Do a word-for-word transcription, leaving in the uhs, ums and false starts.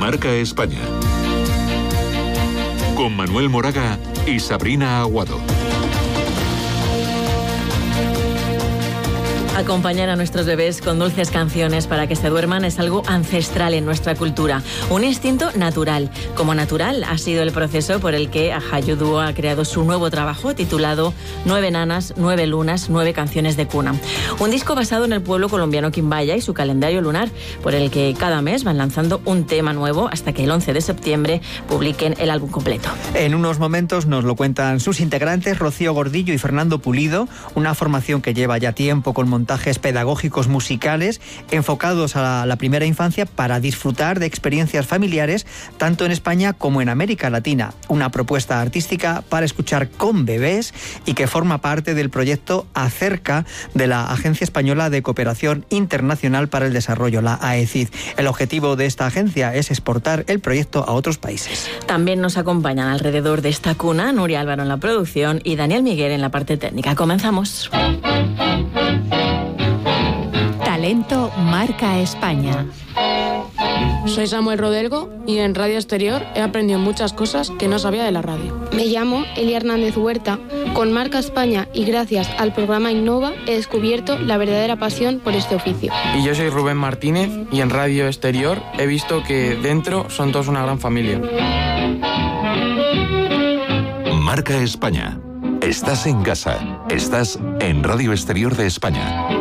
Marca España. Con Manuel Moraga y Sabrina Aguado. Acompañar a nuestros bebés con dulces canciones para que se duerman es algo ancestral en nuestra cultura, un instinto natural. Como natural ha sido el proceso por el que Ajayu Duo ha creado su nuevo trabajo titulado Nueve nanas, nueve lunas, nueve canciones de cuna. Un disco basado en el pueblo colombiano Quimbaya y su calendario lunar, por el que cada mes van lanzando un tema nuevo hasta que el once de septiembre publiquen el álbum completo. En unos momentos nos lo cuentan sus integrantes, Rocío Gordillo y Fernando Pulido, una formación que lleva ya tiempo con montajes pedagógicos musicales enfocados a la primera infancia para disfrutar de experiencias familiares tanto en España como en América Latina. Una propuesta artística para escuchar con bebés y que forma parte del proyecto Acerca de la Agencia Española de Cooperación Internacional para el Desarrollo, la A E C I D. El objetivo de esta agencia es exportar el proyecto a otros países. También nos acompañan alrededor de esta cuna Nuria Álvaro en la producción y Daniel Miguel en la parte técnica. Comenzamos. Talento Marca España. Soy Samuel Rodelgo y en Radio Exterior he aprendido muchas cosas que no sabía de la radio. Me llamo Elia Hernández Huerta. Con Marca España y gracias al programa Innova he descubierto la verdadera pasión por este oficio. Y yo soy Rubén Martínez y en Radio Exterior he visto que dentro son todos una gran familia. Marca España. Estás en casa. Estás en Radio Exterior de España.